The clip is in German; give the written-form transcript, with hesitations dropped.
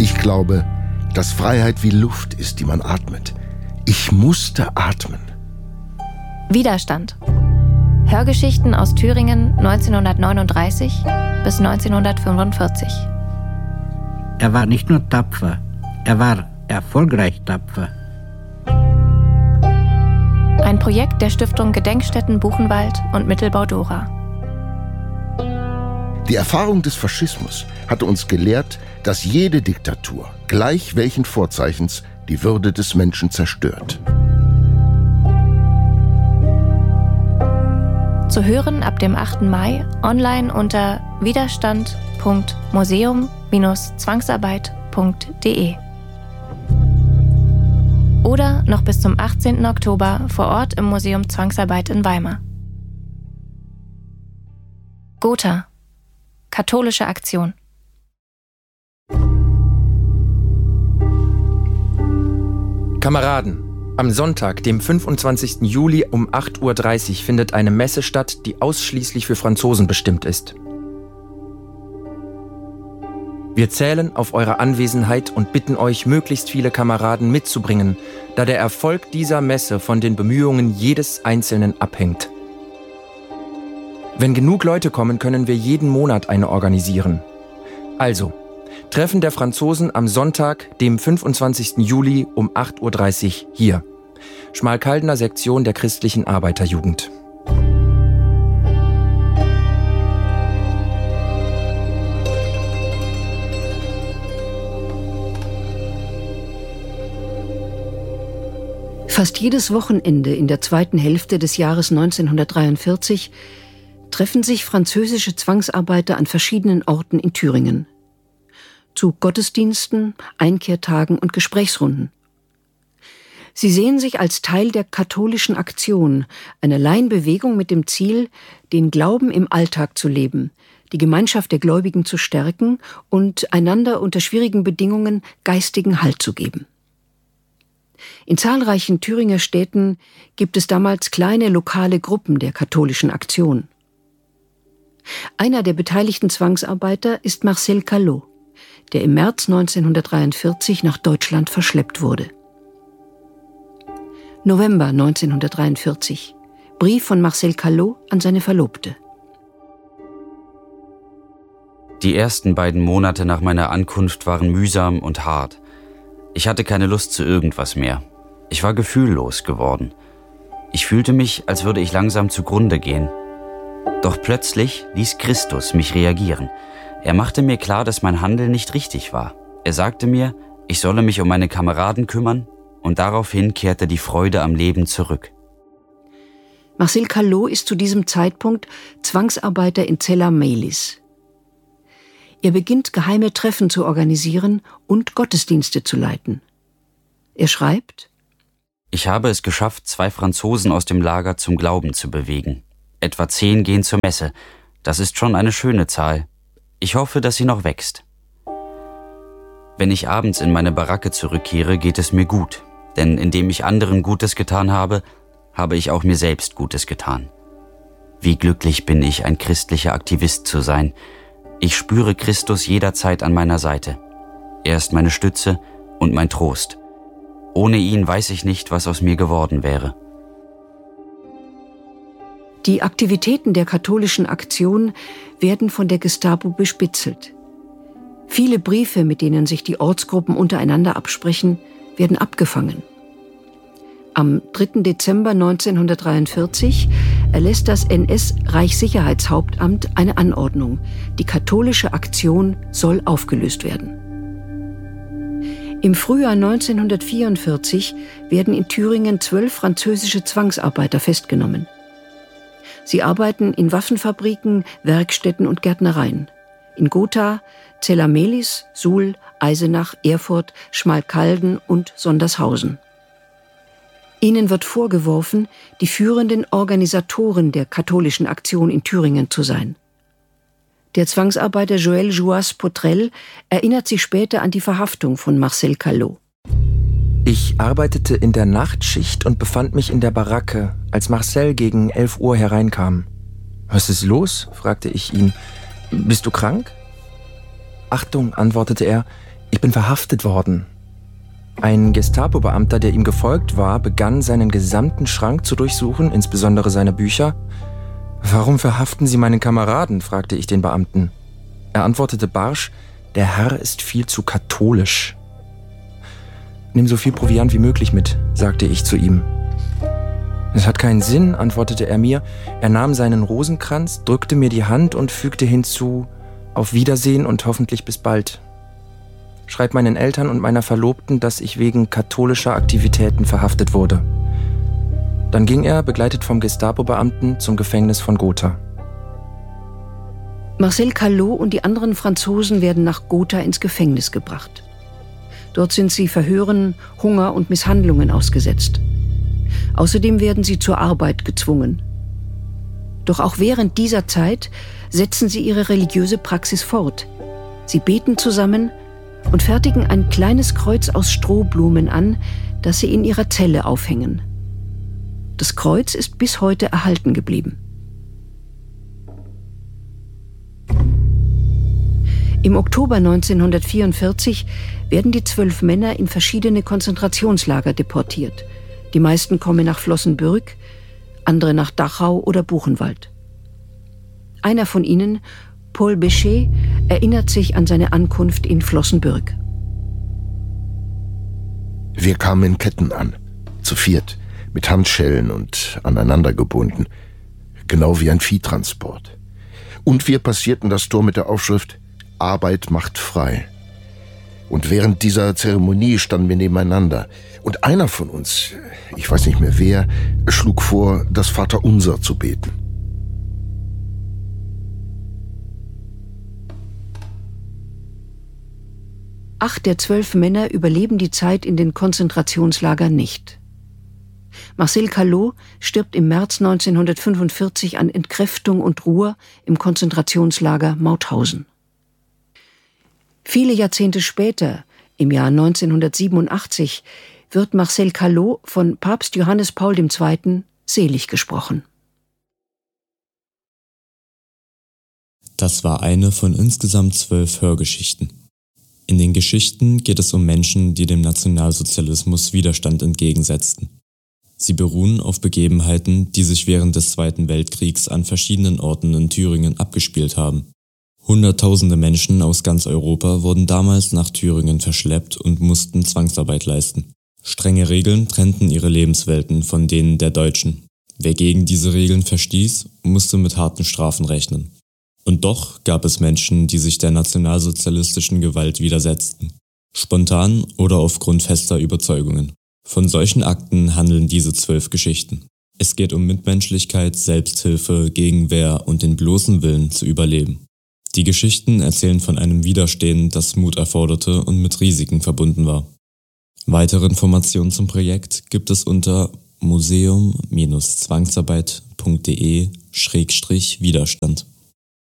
Ich glaube, dass Freiheit wie Luft ist, die man atmet. Ich musste atmen. Widerstand. Hörgeschichten aus Thüringen 1939 bis 1945. Er war nicht nur tapfer, er war erfolgreich tapfer. Ein Projekt der Stiftung Gedenkstätten Buchenwald und Mittelbau Dora. Die Erfahrung des Faschismus hatte uns gelehrt, dass jede Diktatur, gleich welchen Vorzeichens, die Würde des Menschen zerstört. Zu hören ab dem 8. Mai online unter widerstand.museum-zwangsarbeit.de oder noch bis zum 18. Oktober vor Ort im Museum Zwangsarbeit in Weimar. Gotha. Katholische Aktion. Kameraden, am Sonntag, dem 25. Juli um 8.30 Uhr findet eine Messe statt, die ausschließlich für Franzosen bestimmt ist. Wir zählen auf eure Anwesenheit und bitten euch, möglichst viele Kameraden mitzubringen, da der Erfolg dieser Messe von den Bemühungen jedes Einzelnen abhängt. Wenn genug Leute kommen, können wir jeden Monat eine organisieren. Also, Treffen der Franzosen am Sonntag, dem 25. Juli um 8.30 Uhr hier. Schmalkaldener Sektion der Christlichen Arbeiterjugend. Fast jedes Wochenende in der zweiten Hälfte des Jahres 1943 treffen sich französische Zwangsarbeiter an verschiedenen Orten in Thüringen. Zu Gottesdiensten, Einkehrtagen und Gesprächsrunden. Sie sehen sich als Teil der katholischen Aktion, einer Laienbewegung mit dem Ziel, den Glauben im Alltag zu leben, die Gemeinschaft der Gläubigen zu stärken und einander unter schwierigen Bedingungen geistigen Halt zu geben. In zahlreichen Thüringer Städten gibt es damals kleine lokale Gruppen der katholischen Aktion. Einer der beteiligten Zwangsarbeiter ist Marcel Callot, der im März 1943 nach Deutschland verschleppt wurde. November 1943. Brief von Marcel Callot an seine Verlobte. Die ersten beiden Monate nach meiner Ankunft waren mühsam und hart. Ich hatte keine Lust zu irgendwas mehr. Ich war gefühllos geworden. Ich fühlte mich, als würde ich langsam zugrunde gehen. Doch plötzlich ließ Christus mich reagieren. Er machte mir klar, dass mein Handeln nicht richtig war. Er sagte mir, ich solle mich um meine Kameraden kümmern, und daraufhin kehrte die Freude am Leben zurück. Marcel Callot ist zu diesem Zeitpunkt Zwangsarbeiter in Zella-Mehlis. Er beginnt, geheime Treffen zu organisieren und Gottesdienste zu leiten. Er schreibt: Ich habe es geschafft, 2 Franzosen aus dem Lager zum Glauben zu bewegen. Etwa 10 gehen zur Messe. Das ist schon eine schöne Zahl. Ich hoffe, dass sie noch wächst. Wenn ich abends in meine Baracke zurückkehre, geht es mir gut. Denn indem ich anderen Gutes getan habe, habe ich auch mir selbst Gutes getan. Wie glücklich bin ich, ein christlicher Aktivist zu sein. Ich spüre Christus jederzeit an meiner Seite. Er ist meine Stütze und mein Trost. Ohne ihn weiß ich nicht, was aus mir geworden wäre. Die Aktivitäten der katholischen Aktion werden von der Gestapo bespitzelt. Viele Briefe, mit denen sich die Ortsgruppen untereinander absprechen, werden abgefangen. Am 3. Dezember 1943 erlässt das NS-Reichssicherheitshauptamt eine Anordnung. Die katholische Aktion soll aufgelöst werden. Im Frühjahr 1944 werden in Thüringen 12 französische Zwangsarbeiter festgenommen. Sie arbeiten in Waffenfabriken, Werkstätten und Gärtnereien. In Gotha, Zella-Mehlis, Suhl, Eisenach, Erfurt, Schmalkalden und Sondershausen. Ihnen wird vorgeworfen, die führenden Organisatoren der katholischen Aktion in Thüringen zu sein. Der Zwangsarbeiter Joël Jouas-Potrel erinnert sich später an die Verhaftung von Marcel Callot. Ich arbeitete in der Nachtschicht und befand mich in der Baracke, als Marcel gegen 11 Uhr hereinkam. »Was ist los?« fragte ich ihn. »Bist du krank?« »Achtung«, antwortete er, Ich bin verhaftet worden. Ein Gestapo-Beamter, der ihm gefolgt war, begann seinen gesamten Schrank zu durchsuchen, insbesondere seine Bücher. »Warum verhaften Sie meinen Kameraden?« fragte ich den Beamten. Er antwortete barsch, »Der Herr ist viel zu katholisch.« »Nimm so viel Proviant wie möglich mit«, sagte ich zu ihm. »Es hat keinen Sinn«, antwortete er mir. Er nahm seinen Rosenkranz, drückte mir die Hand und fügte hinzu, »Auf Wiedersehen und hoffentlich bis bald. Schreib meinen Eltern und meiner Verlobten, dass ich wegen katholischer Aktivitäten verhaftet wurde.« Dann ging er, begleitet vom Gestapo-Beamten, zum Gefängnis von Gotha. Marcel Callot und die anderen Franzosen werden nach Gotha ins Gefängnis gebracht. Dort sind sie Verhören, Hunger und Misshandlungen ausgesetzt. Außerdem werden sie zur Arbeit gezwungen. Doch auch während dieser Zeit setzen sie ihre religiöse Praxis fort. Sie beten zusammen und fertigen ein kleines Kreuz aus Strohblumen an, das sie in ihrer Zelle aufhängen. Das Kreuz ist bis heute erhalten geblieben. Im Oktober 1944 werden die 12 Männer in verschiedene Konzentrationslager deportiert. Die meisten kommen nach Flossenbürg, andere nach Dachau oder Buchenwald. Einer von ihnen, Paul Béchet, erinnert sich an seine Ankunft in Flossenbürg. Wir kamen in Ketten an, zu viert, mit Handschellen und aneinander gebunden, genau wie ein Viehtransport. Und wir passierten das Tor mit der Aufschrift »Arbeit macht frei«. Und während dieser Zeremonie standen wir nebeneinander. Und einer von uns, ich weiß nicht mehr wer, schlug vor, das Vaterunser zu beten. Acht der 12 Männer überleben die Zeit in den Konzentrationslagern nicht. Marcel Callot stirbt im März 1945 an Entkräftung und Ruhr im Konzentrationslager Mauthausen. Viele Jahrzehnte später, im Jahr 1987, wird Marcel Callot von Papst Johannes Paul II. Selig gesprochen. Das war eine von insgesamt 12 Hörgeschichten. In den Geschichten geht es um Menschen, die dem Nationalsozialismus Widerstand entgegensetzten. Sie beruhen auf Begebenheiten, die sich während des Zweiten Weltkriegs an verschiedenen Orten in Thüringen abgespielt haben. Hunderttausende Menschen aus ganz Europa wurden damals nach Thüringen verschleppt und mussten Zwangsarbeit leisten. Strenge Regeln trennten ihre Lebenswelten von denen der Deutschen. Wer gegen diese Regeln verstieß, musste mit harten Strafen rechnen. Und doch gab es Menschen, die sich der nationalsozialistischen Gewalt widersetzten. Spontan oder aufgrund fester Überzeugungen. Von solchen Akten handeln diese 12 Geschichten. Es geht um Mitmenschlichkeit, Selbsthilfe, Gegenwehr und den bloßen Willen zu überleben. Die Geschichten erzählen von einem Widerstehen, das Mut erforderte und mit Risiken verbunden war. Weitere Informationen zum Projekt gibt es unter museum-zwangsarbeit.de/Widerstand.